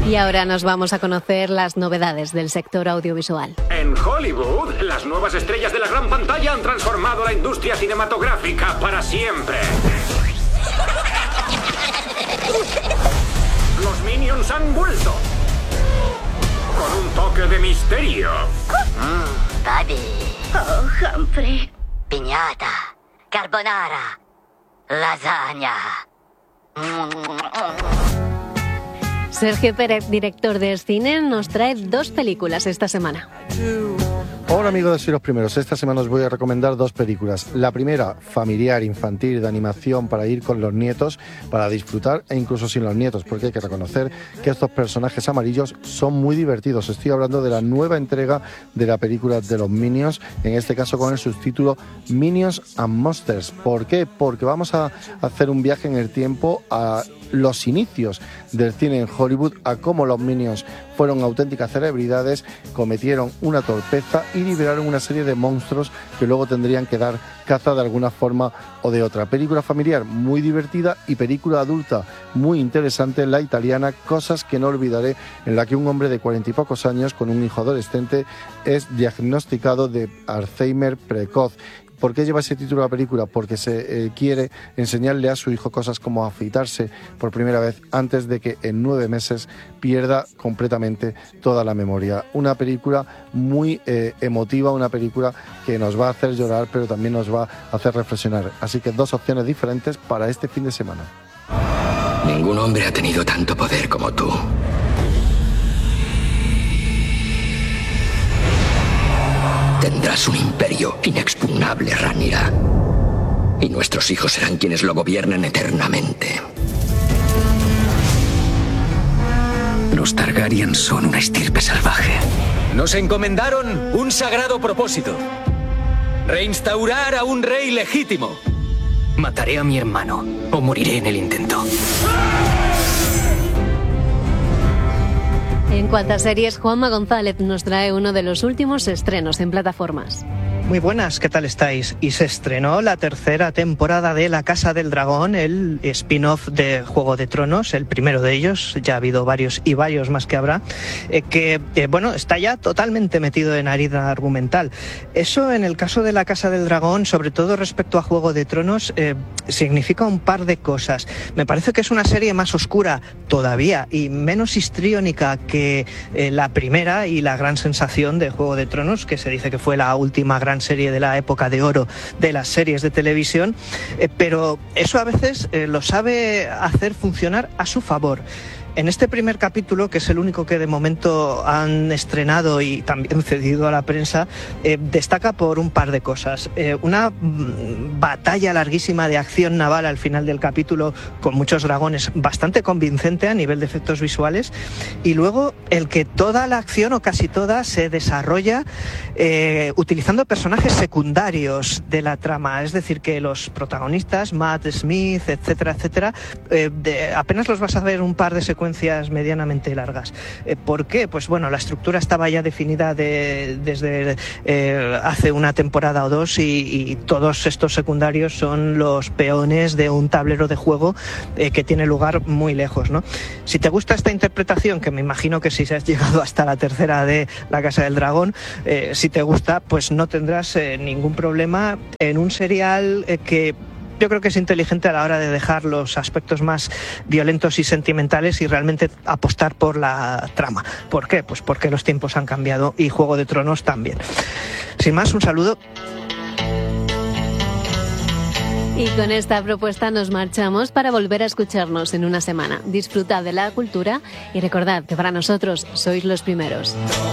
Y ahora nos vamos a conocer las novedades del sector audiovisual. En Hollywood, las nuevas estrellas de la gran pantalla han transformado la industria cinematográfica para siempre. Los Minions han vuelto. Con un toque de misterio. Baby. Oh, Humphrey. Piñata. Carbonara. Lasagna. Sergio Pérez, director de cine, nos trae 2 películas esta semana. Hola amigos de Soy los Primeros, esta semana os voy a recomendar 2 películas. La primera, familiar, infantil, de animación para ir con los nietos, para disfrutar e incluso sin los nietos, porque hay que reconocer que estos personajes amarillos son muy divertidos. Estoy hablando de la nueva entrega de la película de los Minions, en este caso con el subtítulo Minions and Monsters. ¿Por qué? Porque vamos a hacer un viaje en el tiempo a los inicios del cine en Hollywood, a cómo los Minions fueron auténticas celebridades, cometieron una torpeza y liberaron una serie de monstruos que luego tendrían que dar caza de alguna forma o de otra. Película familiar muy divertida y película adulta muy interesante, la italiana Cosas que no olvidaré, en la que un hombre de 40 y pocos años con un hijo adolescente es diagnosticado de Alzheimer precoz. ¿Por qué lleva ese título la película? Porque se quiere enseñarle a su hijo cosas como afeitarse por primera vez antes de que en 9 meses pierda completamente toda la memoria. Una película muy emotiva, una película que nos va a hacer llorar, pero también nos va a hacer reflexionar. Así que 2 opciones diferentes para este fin de semana. Ningún hombre ha tenido tanto poder como tú. Tendrás un imperio inexpugnable, Rhaenyra. Y nuestros hijos serán quienes lo gobiernen eternamente. Los Targaryen son una estirpe salvaje. Nos encomendaron un sagrado propósito: reinstaurar a un rey legítimo. Mataré a mi hermano o moriré en el intento. En cuanto a series, Juanma González nos trae uno de los últimos estrenos en plataformas. Muy buenas, ¿qué tal estáis? Y se estrenó la 3ª temporada de La Casa del Dragón, el spin-off de Juego de Tronos, el primero de ellos. Ya ha habido varios y varios más que habrá, que está ya totalmente metido en harina argumental. Eso, en el caso de La Casa del Dragón, sobre todo respecto a Juego de Tronos, significa un par de cosas. Me parece que es una serie más oscura todavía y menos histriónica que la primera y la gran sensación de Juego de Tronos, que se dice que fue la última gran serie de la época de oro de las series de televisión, pero eso a veces lo sabe hacer funcionar a su favor. En este primer capítulo, que es el único que de momento han estrenado y también cedido a la prensa, destaca por un par de cosas. Una batalla larguísima de acción naval al final del capítulo, con muchos dragones, bastante convincente a nivel de efectos visuales, y luego el que toda la acción, o casi toda, se desarrolla utilizando personajes secundarios de la trama. Es decir, que los protagonistas, Matt Smith, etcétera, etcétera, apenas los vas a ver un par de secuencias medianamente largas. ¿Por qué? Pues bueno, la estructura estaba ya definida desde hace una temporada o 2 y todos estos secundarios son los peones de un tablero de juego que tiene lugar muy lejos, ¿no? Si te gusta esta interpretación, que me imagino que si has llegado hasta la 3ª de La Casa del Dragón, si te gusta, pues no tendrás ningún problema en un serial que yo creo que es inteligente a la hora de dejar los aspectos más violentos y sentimentales y realmente apostar por la trama. ¿Por qué? Pues porque los tiempos han cambiado y Juego de Tronos también. Sin más, un saludo. Y con esta propuesta nos marchamos para volver a escucharnos en una semana. Disfrutad de la cultura y recordad que para nosotros sois los primeros.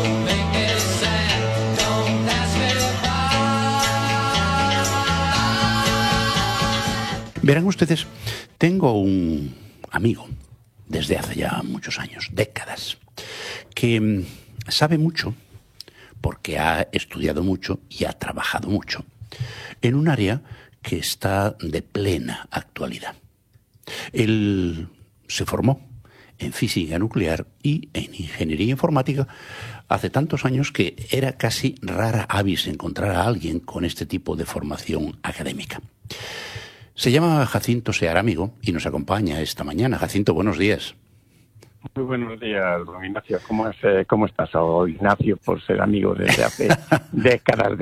Verán ustedes, tengo un amigo desde hace ya muchos años, décadas, que sabe mucho porque ha estudiado mucho y ha trabajado mucho en un área que está de plena actualidad. Él se formó en física nuclear y en ingeniería informática hace tantos años que era casi rara avis encontrar a alguien con este tipo de formación académica. Se llama Jacinto Seara Amigo y nos acompaña esta mañana. Jacinto, buenos días. Muy buenos días, don Ignacio. ¿Cómo estás? O Ignacio, por ser amigo desde hace décadas.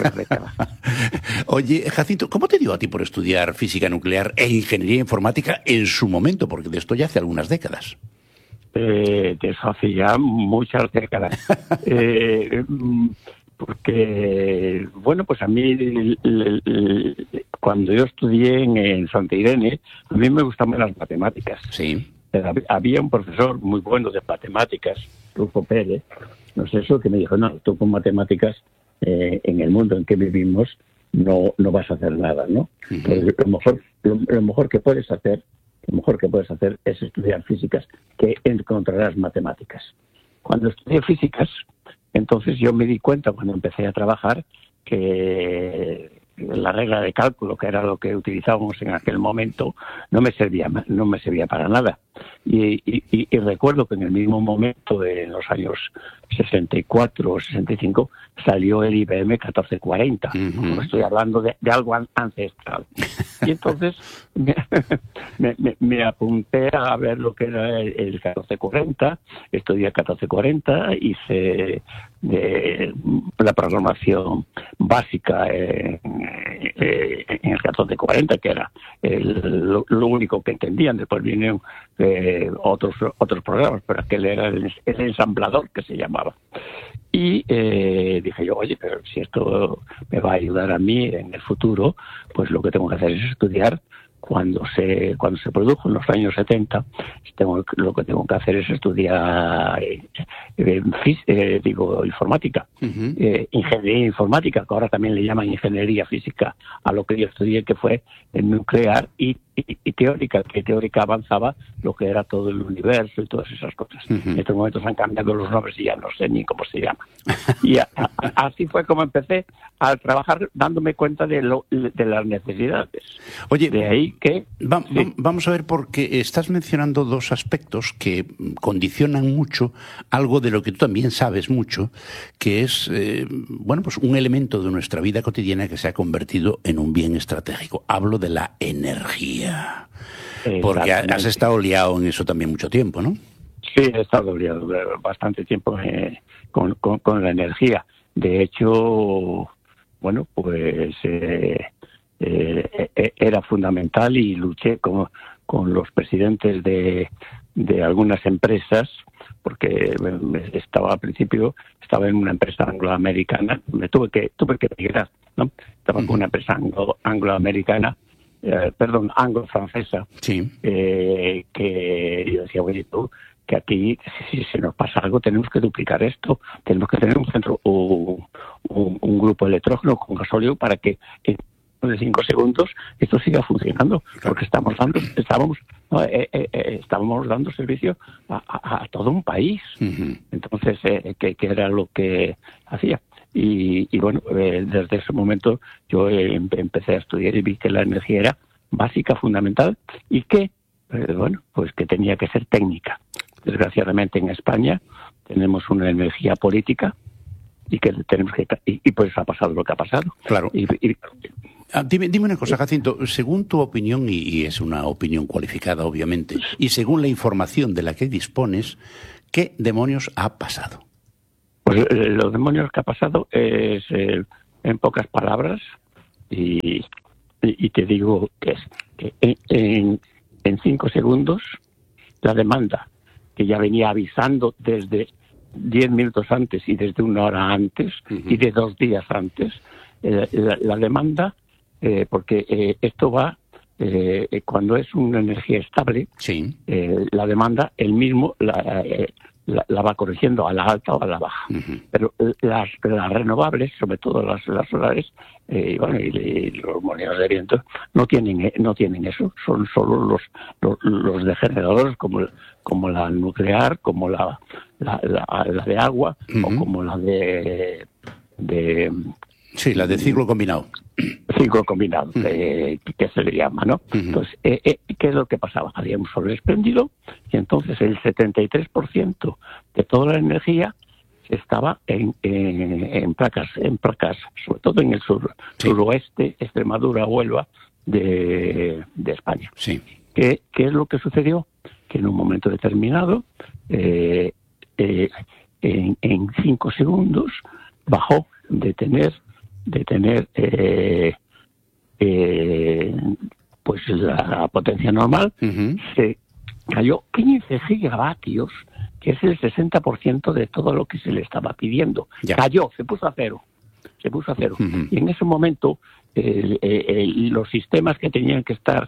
Oye, Jacinto, ¿cómo te dio a ti por estudiar física nuclear e ingeniería informática en su momento? Porque de esto ya hace algunas décadas. De eso hace ya muchas décadas. Porque, bueno, pues a mí, cuando yo estudié en Santa Irene, a mí me gustaban las matemáticas. Sí. Había un profesor muy bueno de matemáticas, Rufo Pérez, no sé eso, que me dijo, no, tú con matemáticas, en el mundo en que vivimos, no vas a hacer nada, ¿no? Uh-huh. Pues lo mejor que puedes hacer es estudiar físicas, que encontrarás matemáticas. Cuando estudié físicas, entonces yo me di cuenta cuando empecé a trabajar que la regla de cálculo, que era lo que utilizábamos en aquel momento, no me servía para nada. Y recuerdo que en el mismo momento, en los años 64 o 65, salió el IBM 1440. Uh-huh. Estoy hablando de algo ancestral. Y entonces me apunté a ver lo que era el 1440, estudié 1440, hice la programación básica en el 1440, que era lo único que entendían. Después vinieron otros programas, pero aquel era el ensamblador, que se llamaba. Y dije yo, oye, pero si esto me va a ayudar a mí en el futuro, pues lo que tengo que hacer es estudiar. Cuando se produjo en los años 70, lo que tengo que hacer es estudiar informática, uh-huh. Ingeniería informática, que ahora también le llaman ingeniería física a lo que yo estudié, que fue nuclear y teórica, que teórica avanzaba lo que era todo el universo y todas esas cosas. Uh-huh. En estos momentos han cambiado los nombres y ya no sé ni cómo se llama. Y así fue como empecé a trabajar, dándome cuenta de las necesidades. Oye, de ahí que... Vamos a ver, porque estás mencionando dos aspectos que condicionan mucho algo de lo que tú también sabes mucho, que es pues un elemento de nuestra vida cotidiana que se ha convertido en un bien estratégico. Hablo de la energía. Porque has estado liado en eso también mucho tiempo, ¿no? Sí, he estado liado bastante tiempo con la energía. De hecho, bueno, pues era fundamental y luché con los presidentes de algunas empresas, porque al principio estaba en una empresa angloamericana, tuve que emigrar, ¿no? Estaba con una empresa angloamericana, anglo-francesa, sí. Que yo decía, oye, tú, que aquí, si se nos pasa algo, tenemos que duplicar esto, tenemos que tener un centro, un grupo de electrógeno con gasóleo para que en de 5 segundos esto siga funcionando, porque estábamos dando servicio a todo un país. Uh-huh. Entonces, que era lo que hacía. Y bueno, desde ese momento yo empecé a estudiar y vi que la energía era básica, fundamental, y que, pues que tenía que ser técnica. Desgraciadamente en España tenemos una energía política y que tenemos que y pues ha pasado lo que ha pasado. Claro. Dime una cosa, Jacinto, según tu opinión, y es una opinión cualificada obviamente, y según la información de la que dispones, ¿qué demonios ha pasado? Pues los demonios que ha pasado es, en pocas palabras, y te digo que es que en 5 segundos la demanda, que ya venía avisando desde 10 minutos antes y desde 1 hora antes, uh-huh. y de 2 días antes, la demanda, porque esto va, cuando es una energía estable, sí. La demanda, él mismo la va corrigiendo a la alta o a la baja. Uh-huh. Pero las renovables, sobre todo las solares, y los molinos de viento, no tienen eso. Son solo los de generadores, como la nuclear, como la de agua, uh-huh. o como la de sí, la de ciclo combinado. Ciclo combinado, uh-huh. Que se le llama, ¿no? Uh-huh. Entonces, ¿qué es lo que pasaba? Había un sol espléndido y entonces el 73% de toda la energía estaba en placas, sobre todo en el suroeste, Extremadura, Huelva de España. Sí. ¿Qué es lo que sucedió? que en un momento determinado, en 5 segundos, bajó de tener pues la potencia normal, se cayó 15 gigavatios, que es el 60% de todo lo que se le estaba pidiendo. Ya. Cayó, se puso a cero. Y en ese momento los sistemas que tenían que estar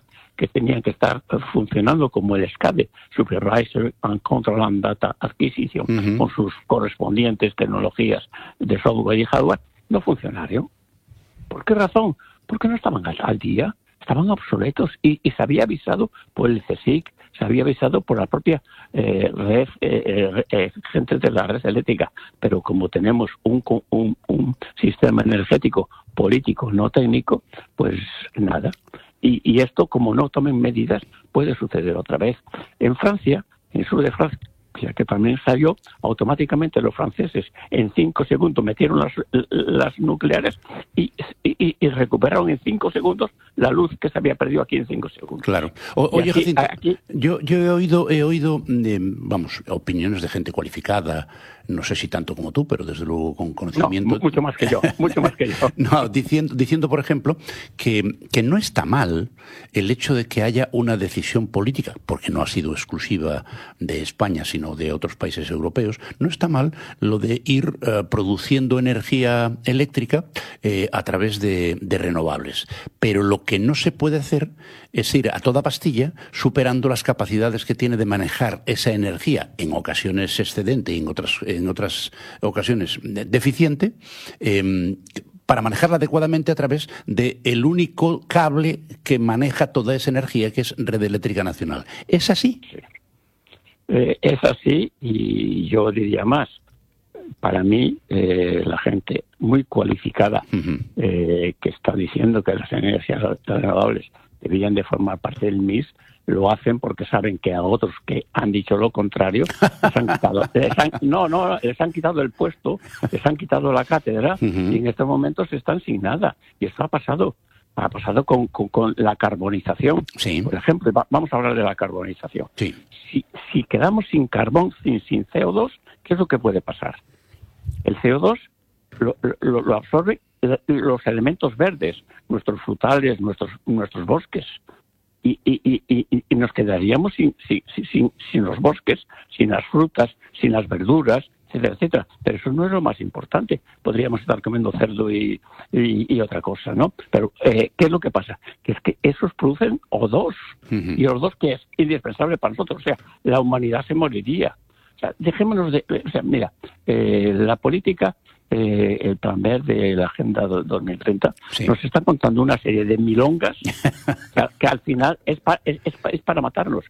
funcionando como el SCADA, Supervisor and Control and Data Acquisition, con sus correspondientes tecnologías de software y hardware, no funcionaron. ¿Por qué razón? Porque no estaban al día, estaban obsoletos y se había avisado por el CSIC, se había avisado por la propia red, gente de la red eléctrica, pero como tenemos un sistema energético político, no técnico, pues nada. Y esto, como no tomen medidas, puede suceder otra vez. En Francia, en el sur de Francia, que también salió, automáticamente los franceses en 5 segundos metieron las nucleares y recuperaron en 5 segundos la luz que se había perdido aquí en 5 segundos. Claro. Oye, Jacinto, yo he oído opiniones de gente cualificada, no sé si tanto como tú, pero desde luego con conocimiento. No, mucho más que yo. No, diciendo, por ejemplo, que no está mal el hecho de que haya una decisión política, porque no ha sido exclusiva de España, sino de otros países europeos. No está mal lo de ir produciendo energía eléctrica a través de renovables. Pero lo que no se puede hacer es ir a toda pastilla superando las capacidades que tiene de manejar esa energía, en ocasiones excedente y en otras ocasiones deficiente, para manejarla adecuadamente a través del único cable que maneja toda esa energía, que es Red Eléctrica Nacional. ¿Es así? Sí. Es así, y yo diría más. Para mí, la gente muy cualificada que está diciendo que las energías renovables deberían de formar parte del MIS, lo hacen porque saben que a otros que han dicho lo contrario les han quitado el puesto, les han quitado la cátedra, y en estos momentos están sin nada. Y esto ha pasado con la carbonización. Sí. Por ejemplo, vamos a hablar de la carbonización. Sí. Si quedamos sin carbón, sin CO2, ¿qué es lo que puede pasar? El CO2 lo absorben los elementos verdes, nuestros frutales, nuestros bosques. Y nos quedaríamos sin los bosques, sin las frutas, sin las verduras, etcétera, etcétera. Pero eso no es lo más importante. Podríamos estar comiendo cerdo y otra cosa, ¿no? Pero ¿qué es lo que pasa? Que es que esos producen O2. Y O2 que es indispensable para nosotros. O sea, la humanidad se moriría. O sea, dejémonos de... O sea, mira, la política... el plan verde, la Agenda 2030, nos está contando una serie de milongas que al final es para matarnos.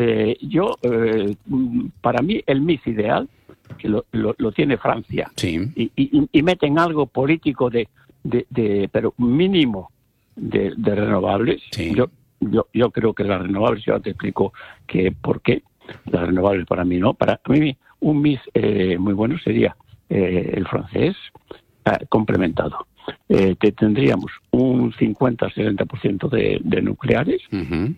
Para mí, el MIS ideal, que lo tiene Francia, y meten algo político pero mínimo de renovables. Yo creo que las renovables, yo te explico por qué las renovables para mí no. Para mí, un MIS muy bueno sería el francés complementado. Tendríamos un 50-70% de nucleares, un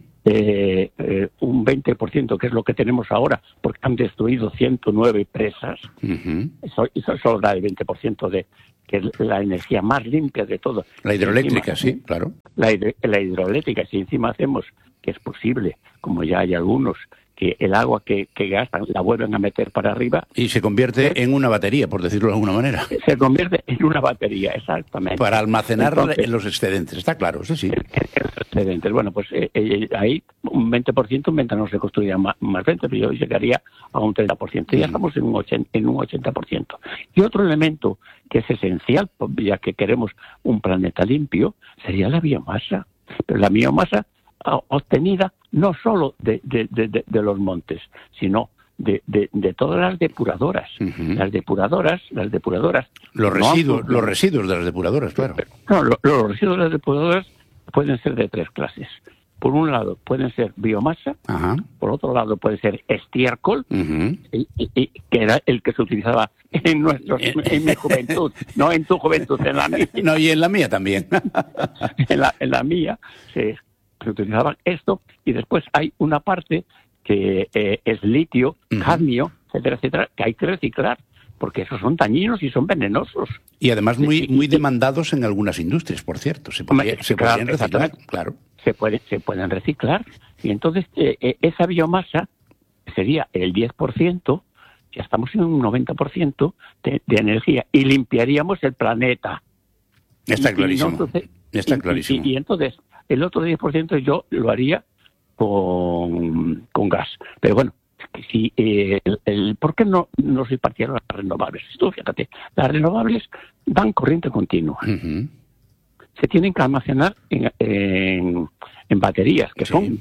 20%, que es lo que tenemos ahora, porque han destruido 109 presas. Eso solo da el 20% que es la energía más limpia de todo. La hidroeléctrica, sí, claro. La hidroeléctrica, si encima hacemos, que es posible, como ya hay algunos, que el agua que gastan la vuelven a meter para arriba. Y se convierte en una batería, por decirlo de alguna manera. Se convierte en una batería, exactamente. Para almacenar los excedentes, está claro, sí. Los excedentes. Bueno, pues ahí un 20% no se construiría más 20%, pero yo llegaría a un 30%. Ya estamos en un 80%. Y otro elemento que es esencial, ya que queremos un planeta limpio, sería la biomasa. Pero la biomasa obtenida no solo de los montes, sino de todas las depuradoras. Las depuradoras... Los residuos de las depuradoras, claro. No, los residuos de las depuradoras pueden ser de 3 clases. Por un lado pueden ser biomasa, por otro lado puede ser estiércol, y que era el que se utilizaba en mi juventud, no en tu juventud, en la mía. No, y en la mía también. en la mía se utilizaba esto, y después hay una parte que es litio, cadmio, etcétera, etcétera, que hay que reciclar, porque esos son dañinos y son venenosos. Y además muy demandados en algunas industrias, por cierto. Se podrían reciclar, claro. Se pueden reciclar. Y entonces esa biomasa sería el 10%, ya estamos en un 90% de energía, y limpiaríamos el planeta. Está clarísimo. Está clarísimo. Y entonces el otro 10% yo lo haría con gas. Pero bueno, si ¿por qué no soy partidario de las renovables? Tú fíjate, las renovables dan corriente continua. Uh-huh. Se tienen que almacenar en baterías que son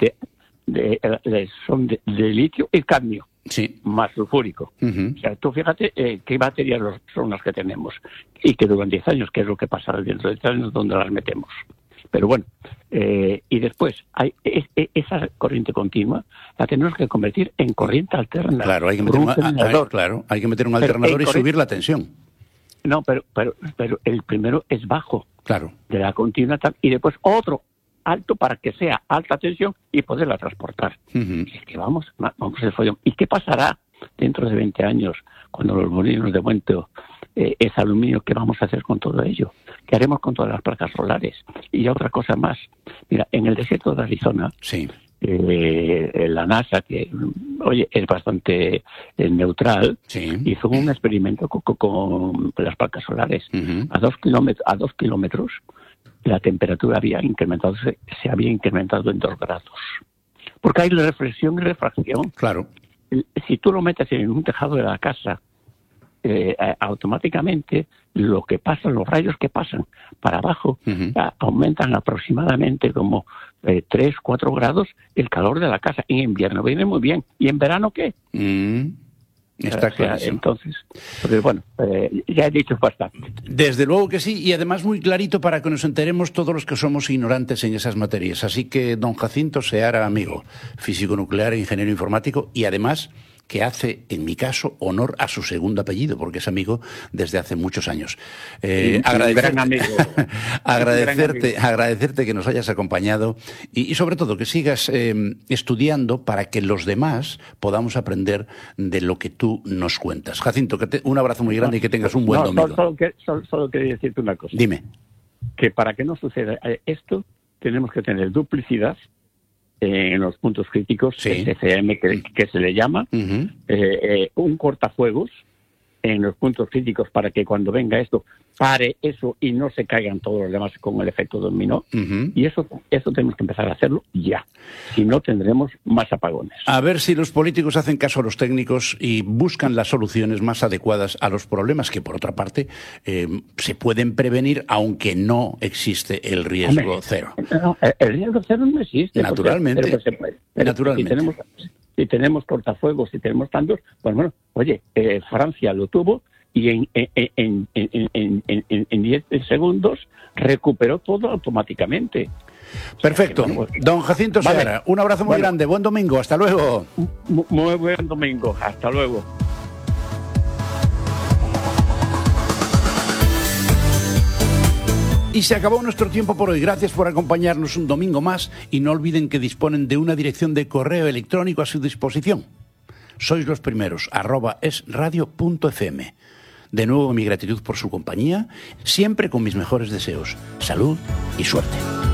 de litio y cadmio, más sulfúrico. Uh-huh. O sea, tú fíjate qué baterías son las que tenemos y que duran 10 años, que es lo que pasará dentro de 10 años, donde las metemos. Pero bueno, y después hay esa corriente continua la tenemos que convertir en corriente alterna. Claro, hay que meter un alternador y subir la tensión. No, pero el primero es bajo, claro, de la continua, y después otro alto para que sea alta tensión y poderla transportar. Uh-huh. Y es que vamos el follón. ¿Y qué pasará dentro de 20 años cuando los molinos de viento es aluminio? ¿Qué vamos a hacer con todo ello? ¿Qué haremos con todas las placas solares? Y otra cosa más. Mira, en el desierto de Arizona, la NASA, que es bastante neutral, hizo un experimento con las placas solares. Uh-huh. A 2 kilómetros la temperatura se había incrementado en 2 grados. Porque hay reflexión y refracción. Claro. Si tú lo metes en un tejado de la casa, automáticamente los rayos que pasan para abajo, uh-huh, aumentan aproximadamente como 3-4 grados el calor de la casa. En invierno viene muy bien. ¿Y en verano qué? Está clarísimo. Entonces, pues bueno, ya he dicho bastante. Desde luego que sí, y además muy clarito para que nos enteremos todos los que somos ignorantes en esas materias. Así que don Jacinto Seara, amigo, físico nuclear, ingeniero informático, y además que hace, en mi caso, honor a su segundo apellido, porque es amigo desde hace muchos años. Agradecerte que nos hayas acompañado y sobre todo que sigas estudiando para que los demás podamos aprender de lo que tú nos cuentas. Jacinto, un abrazo muy grande y que tengas un buen domingo. Solo quería decirte una cosa. Dime. Que para que no suceda esto, tenemos que tener duplicidad en los puntos críticos, CCM, que se le llama, uh-huh, un cortafuegos en los puntos críticos para que cuando venga esto pare eso y no se caigan todos los demás con el efecto dominó. Uh-huh. Y eso tenemos que empezar a hacerlo ya. Si no, tendremos más apagones. A ver si los políticos hacen caso a los técnicos y buscan las soluciones más adecuadas a los problemas que, por otra parte, se pueden prevenir, aunque no existe el riesgo cero. No, el riesgo cero no existe. Naturalmente. Pero se puede. Naturalmente. Si tenemos cortafuegos, si tenemos tantos, pues bueno, oye, Francia lo tuvo y en 10 segundos recuperó todo automáticamente. Perfecto. Don Jacinto Seara, un abrazo muy grande. Buen domingo. Hasta luego. Muy buen domingo. Hasta luego. Y se acabó nuestro tiempo por hoy. Gracias por acompañarnos un domingo más y no olviden que disponen de una dirección de correo electrónico a su disposición. Sois los primeros, @esradio.fm. De nuevo mi gratitud por su compañía, siempre con mis mejores deseos. Salud y suerte.